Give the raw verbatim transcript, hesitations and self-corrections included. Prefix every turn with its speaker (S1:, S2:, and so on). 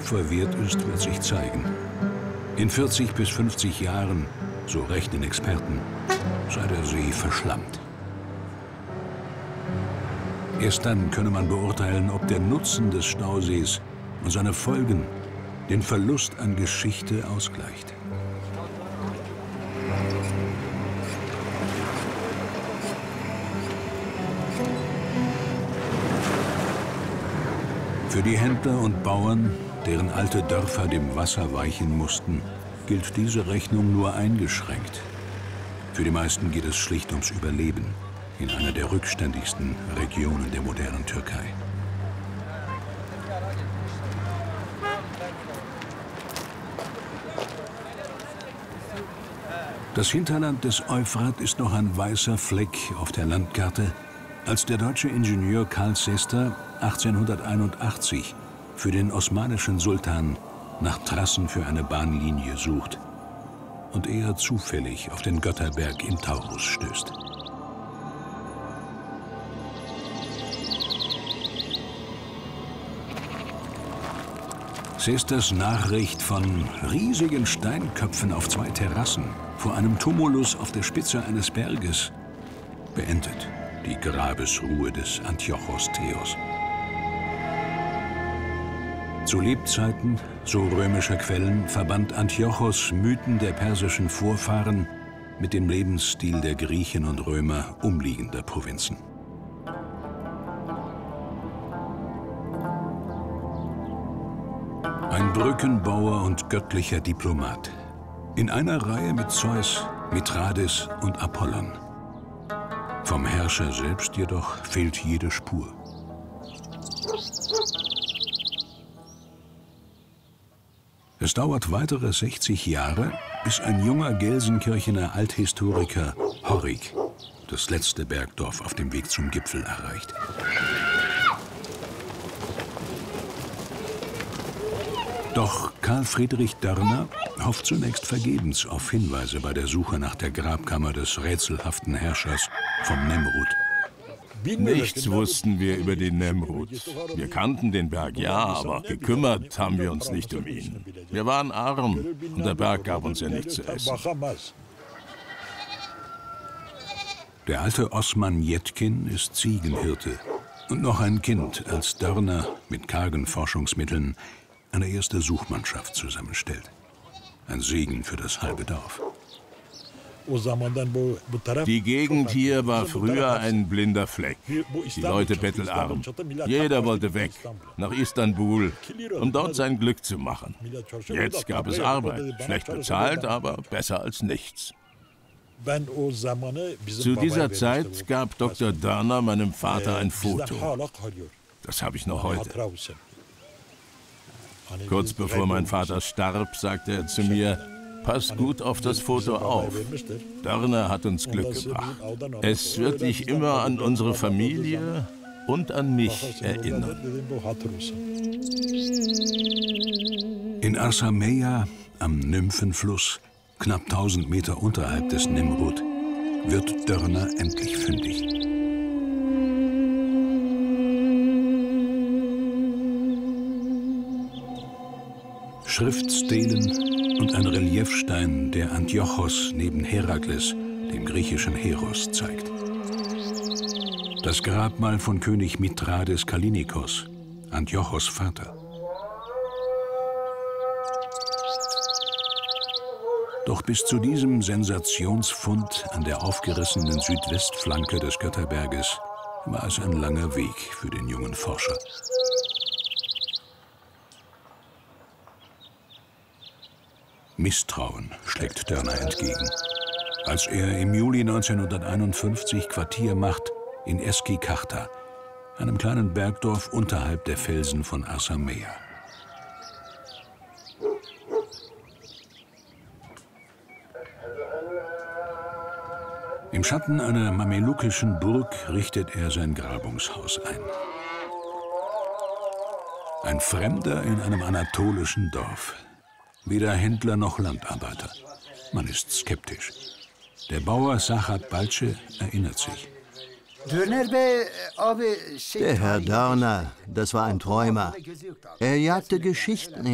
S1: Opfer wert ist, wird sich zeigen. In vierzig bis fünfzig Jahren, so rechnen Experten, sei der See verschlammt. Erst dann könne man beurteilen, ob der Nutzen des Stausees und seine Folgen den Verlust an Geschichte ausgleicht. Für die Händler und Bauern, deren alte Dörfer dem Wasser weichen mussten, gilt diese Rechnung nur eingeschränkt. Für die meisten geht es schlicht ums Überleben in einer der rückständigsten Regionen der modernen Türkei. Das Hinterland des Euphrat ist noch ein weißer Fleck auf der Landkarte, als der deutsche Ingenieur Karl Sester achtzehnhunderteinundachtzig für den osmanischen Sultan nach Trassen für eine Bahnlinie sucht und eher zufällig auf den Götterberg im Taurus stößt. Sesters Nachricht von riesigen Steinköpfen auf zwei Terrassen vor einem Tumulus auf der Spitze eines Berges beendet die Grabesruhe des Antiochos Theos. Zu Lebzeiten, so römischer Quellen, verband Antiochos Mythen der persischen Vorfahren mit dem Lebensstil der Griechen und Römer umliegender Provinzen. Ein Brückenbauer und göttlicher Diplomat. In einer Reihe mit Zeus, Mithrades und Apollon. Vom Herrscher selbst jedoch fehlt jede Spur. Es dauert weitere sechzig Jahre, bis ein junger Gelsenkirchener Althistoriker Horrig das letzte Bergdorf auf dem Weg zum Gipfel erreicht. Doch Karl Friedrich Dörner hofft zunächst vergebens auf Hinweise bei der Suche nach der Grabkammer des rätselhaften Herrschers vom Nemrut.
S2: Nichts wussten wir über den Nemrut. Wir kannten den Berg, ja, aber gekümmert haben wir uns nicht um ihn. Wir waren arm und der Berg gab uns ja nichts zu essen.
S1: Der alte Osman Yetkin ist Ziegenhirte und noch ein Kind, als Dörner mit kargen Forschungsmitteln eine erste Suchmannschaft zusammenstellt. Ein Segen für das halbe Dorf.
S2: Die Gegend hier war früher ein blinder Fleck. Die Leute bettelarm. Jeder wollte weg, nach Istanbul, um dort sein Glück zu machen. Jetzt gab es Arbeit, schlecht bezahlt, aber besser als nichts. Zu dieser Zeit gab Doktor Dörner meinem Vater ein Foto. Das habe ich noch heute. Kurz bevor mein Vater starb, sagte er zu mir: Pass gut auf das Foto auf. Dörner hat uns Glück gebracht. Es wird dich immer an unsere Familie und an mich erinnern.
S1: In Arsameya, am Nymphenfluss, knapp tausend Meter unterhalb des Nemrut, wird Dörner endlich fündig. Schriftstelen und ein Reliefstein, der Antiochos neben Herakles, dem griechischen Heros, zeigt. Das Grabmal von König Mithrades Kallinikos, Antiochos Vater. Doch bis zu diesem Sensationsfund an der aufgerissenen Südwestflanke des Götterberges war es ein langer Weg für den jungen Forscher. Misstrauen schlägt Dörner entgegen, als er im Juli neunzehnhunderteinundfünfzig Quartier macht in Eski-Kahta, einem kleinen Bergdorf unterhalb der Felsen von Arsameya. Im Schatten einer mamelukischen Burg richtet er sein Grabungshaus ein. Ein Fremder in einem anatolischen Dorf. Weder Händler noch Landarbeiter. Man ist skeptisch. Der Bauer Sachat Balce erinnert sich.
S3: Der Herr Dörner, das war ein Träumer. Er jagte Geschichten